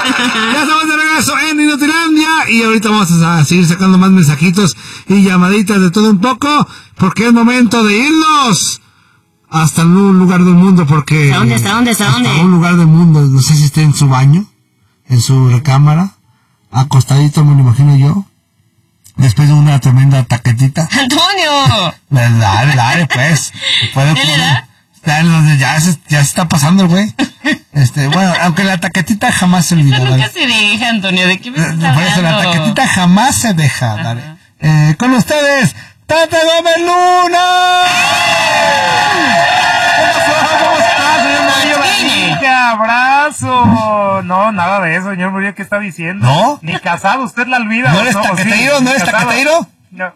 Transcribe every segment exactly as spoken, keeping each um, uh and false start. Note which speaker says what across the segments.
Speaker 1: Ya estamos de regreso en Inutilandia y ahorita vamos a seguir sacando más mensajitos y llamaditas de todo un poco, porque es momento de irnos hasta un lugar del mundo, porque...
Speaker 2: ¿Hasta dónde, hasta dónde, hasta dónde?
Speaker 1: Hasta un lugar del mundo, no sé si esté en su baño, en su recámara, acostadito, me lo imagino yo, después de una tremenda taquetita.
Speaker 2: ¡Antonio!
Speaker 1: Dale, dale, pues. Puede poner... Ya se, ya se está pasando el güey. Este, bueno, aunque la taquetita jamás se olvida.
Speaker 2: Eso nunca se deja, Antonio. ¿De qué me estás hablando?
Speaker 1: Por eso la taquetita jamás se deja. Dale. Eh, con ustedes, Tata Gómez Luna.
Speaker 3: ¿Cómo estás, señor Murillo? ¡Qué abrazo! No, nada de eso, señor Murillo. ¿Qué está diciendo?
Speaker 1: ¿No?
Speaker 3: Ni casado, usted la olvida.
Speaker 1: ¿No eres taqueteiro? ¿No eres taqueteiro?
Speaker 3: No.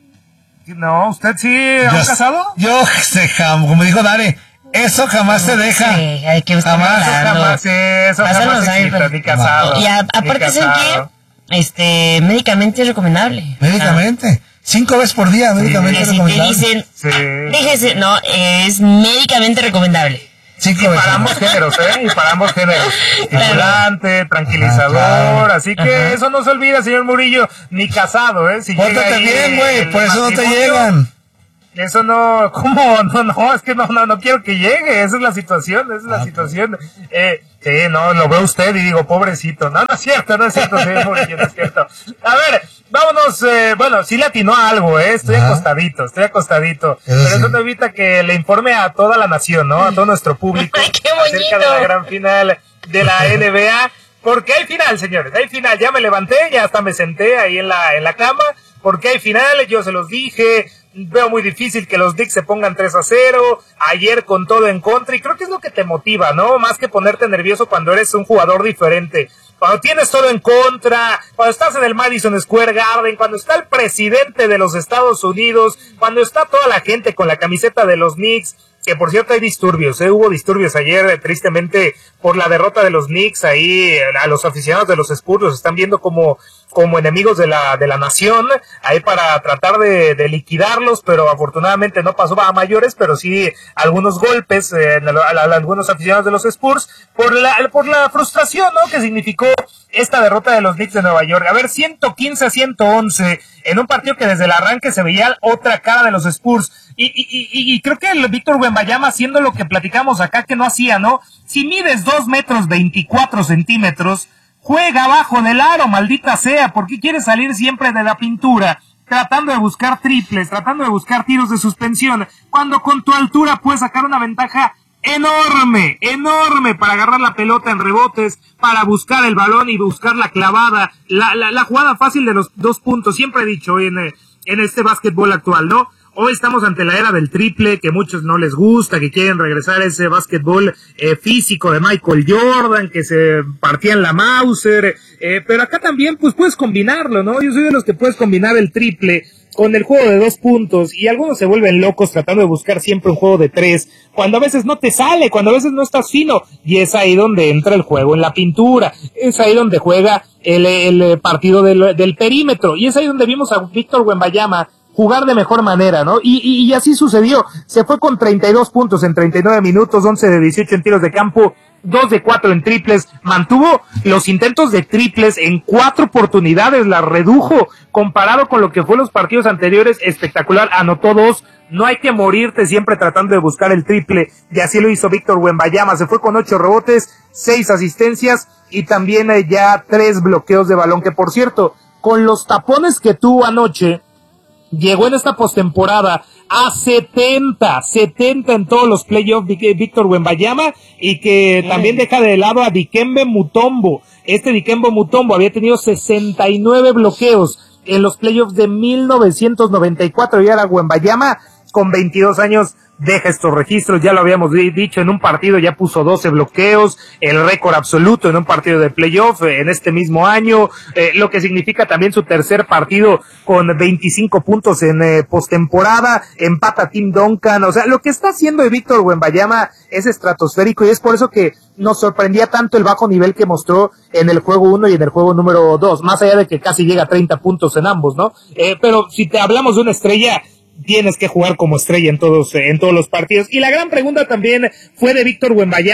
Speaker 3: No, ¿usted sí ha casado?
Speaker 1: Yo, se jam, como dijo Dare. Eso jamás se deja.
Speaker 2: Sí, hay que buscar.
Speaker 3: Jamás, eso jamás, sí, eso jamás se quita, ni casado.
Speaker 2: Y a, aparte, ¿saben qué? Este, médicamente es recomendable.
Speaker 1: Médicamente. Ah. Cinco veces por día, médicamente
Speaker 2: sí,
Speaker 1: es recomendable.
Speaker 2: Si te dicen,
Speaker 3: sí.
Speaker 2: Déjese, no, es médicamente recomendable.
Speaker 3: Cinco y veces. Para ambos géneros, ¿eh? Y para ambos géneros. Estimulante, tranquilizador, ajá, claro. Así que ajá, eso no se olvida, señor Murillo, ni casado, ¿eh? Si
Speaker 1: pórtate bien, güey, por eso no te llegan.
Speaker 3: Eso no, ¿cómo? No, no, es que no, no, no quiero que llegue, esa es la situación, esa es la ah, situación. Eh, sí, no, lo ve usted y digo, pobrecito. No, no es cierto, no es cierto, señor Murillo, no es cierto. A ver, vámonos, eh, bueno, sí le atinó a algo, eh, estoy ajá, acostadito, estoy acostadito. Eso pero sí, eso no evita que le informe a toda la nación, ¿no? A todo nuestro público.
Speaker 2: ¡Ay, qué
Speaker 3: acerca de la gran final de la N B A. Porque hay final, señores, hay final. Ya me levanté, ya hasta me senté ahí en la, en la cama. Porque hay finales, yo se los dije. Veo muy difícil que los Knicks se pongan tres a cero, ayer con todo en contra, y creo que es lo que te motiva, ¿no? Más que ponerte nervioso cuando eres un jugador diferente. Cuando tienes todo en contra, cuando estás en el Madison Square Garden, cuando está el presidente de los Estados Unidos, cuando está toda la gente con la camiseta de los Knicks, que por cierto hay disturbios, ¿eh? Hubo disturbios ayer, eh, tristemente, por la derrota de los Knicks, ahí a los aficionados de los Spurs los están viendo como como enemigos de la de la nación, ahí para tratar de, de liquidarlos, pero afortunadamente no pasó a mayores, pero sí algunos golpes eh, a, a, a algunos aficionados de los Spurs por la por la frustración, ¿no?, que significó esta derrota de los Knicks de Nueva York. A ver, ciento quince a ciento once en un partido que desde el arranque se veía otra cara de los Spurs. Y, y, y, y creo que el Víctor Wembanyama, haciendo lo que platicamos acá que no hacía, ¿no? Si mides dos metros veinticuatro centímetros, juega abajo del aro, maldita sea. ¿Por qué quieres salir siempre de la pintura? Tratando de buscar triples, tratando de buscar tiros de suspensión, cuando con tu altura puedes sacar una ventaja enorme, enorme para agarrar la pelota en rebotes, para buscar el balón y buscar la clavada, la, la, la jugada fácil de los dos puntos. Siempre he dicho en, en este básquetbol actual, ¿no? Hoy estamos ante la era del triple, que muchos no les gusta, que quieren regresar a ese básquetbol eh, físico de Michael Jordan, que se partían la Mauser, eh, pero acá también pues puedes combinarlo, ¿no? Yo soy de los que puedes combinar el triple con el juego de dos puntos, y algunos se vuelven locos tratando de buscar siempre un juego de tres, cuando a veces no te sale, cuando a veces no estás fino, y es ahí donde entra el juego en la pintura, es ahí donde juega el, el partido del, del perímetro, y es ahí donde vimos a Víctor Wembanyama jugar de mejor manera, ¿no? Y, y, y así sucedió. Se fue con treinta y dos puntos en treinta y nueve minutos, once de dieciocho en tiros de campo, dos de cuatro en triples. Mantuvo los intentos de triples en cuatro oportunidades, la redujo comparado con lo que fue los partidos anteriores. Espectacular, anotó dos. No hay que morirte siempre tratando de buscar el triple, y así lo hizo Víctor Wembanyama. Se fue con ocho rebotes, seis asistencias y también eh, ya tres bloqueos de balón, que por cierto, con los tapones que tuvo anoche, llegó en esta postemporada a setenta, setenta en todos los playoffs Víctor Wembanyama, y que sí, también deja de lado a Dikembe Mutombo. Este Dikembe Mutombo había tenido sesenta y nueve bloqueos en los playoffs de mil novecientos noventa y cuatro, y ahora Wembanyama con veintidós años deja estos registros. Ya lo habíamos dicho, en un partido ya puso doce bloqueos, el récord absoluto en un partido de playoff en este mismo año, eh, lo que significa también su tercer partido con veinticinco puntos en eh, postemporada, empata a Tim Duncan. O sea, lo que está haciendo de Víctor Wembanyama es estratosférico, y es por eso que nos sorprendía tanto el bajo nivel que mostró en el juego uno y en el juego número dos, más allá de que casi llega a treinta puntos en ambos, ¿no? Eh, pero si te hablamos de una estrella, tienes que jugar como estrella en todos en todos los partidos. Y la gran pregunta también fue de Víctor Wembanyama: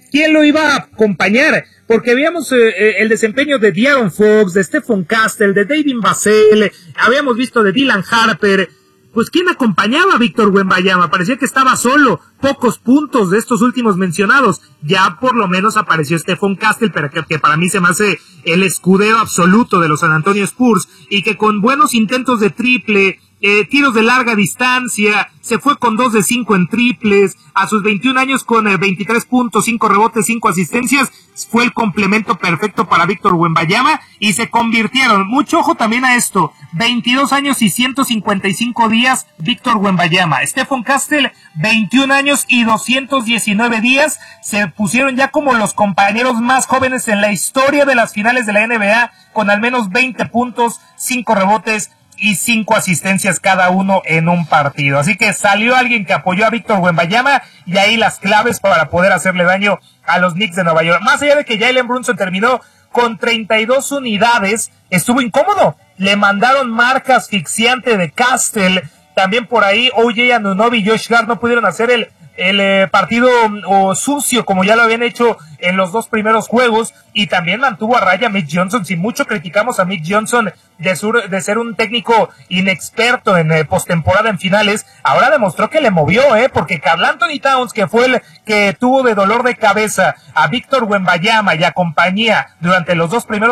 Speaker 3: ¿quién lo iba a acompañar? Porque veíamos eh, el desempeño de De'Aaron Fox, de Stephon Castle, de David Vassell, habíamos visto de Dylan Harper. Pues ¿quién acompañaba a Víctor Wembanyama? Parecía que estaba solo, pocos puntos de estos últimos mencionados. Ya por lo menos apareció Stephon Castle, pero que, que para mí se me hace el escudero absoluto de los San Antonio Spurs, y que con buenos intentos de triple, eh, tiros de larga distancia, se fue con dos de cinco en triples, a sus veintiún años con eh, veintitrés puntos, cinco rebotes, cinco asistencias, fue el complemento perfecto para Víctor Wembanyama, y se convirtieron, mucho ojo también a esto, veintidós años y ciento cincuenta y cinco días Víctor Wembanyama, Stephon Castle, veintiún años y doscientos diecinueve días, se pusieron ya como los compañeros más jóvenes en la historia de las finales de la N B A, con al menos veinte puntos, cinco rebotes, y cinco asistencias cada uno en un partido. Así que salió alguien que apoyó a Víctor Wembanyama, y ahí las claves para poder hacerle daño a los Knicks de Nueva York. Más allá de que Jalen Brunson terminó con treinta y dos unidades, estuvo incómodo. Le mandaron marca asfixiante de Castle. También por ahí O J Anunoby y Josh Hart no pudieron hacer el el eh, partido o sucio como ya lo habían hecho en los dos primeros juegos, y también mantuvo a raya a Mick Johnson. Si mucho criticamos a Mick Johnson de, sur, de ser un técnico inexperto en eh, postemporada en finales, ahora demostró que le movió, eh, porque Karl Anthony Towns, que fue el que tuvo de dolor de cabeza a Víctor Wembanyama y a compañía durante los dos primeros